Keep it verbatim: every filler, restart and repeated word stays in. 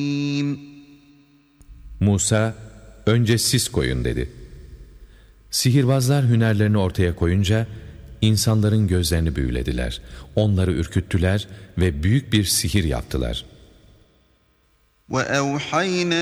Musa, önce siz koyun dedi. Sihirbazlar hünerlerini ortaya koyunca, insanların gözlerini büyülediler, onları ürküttüler ve büyük bir sihir yaptılar. وَأَوْحَيْنَا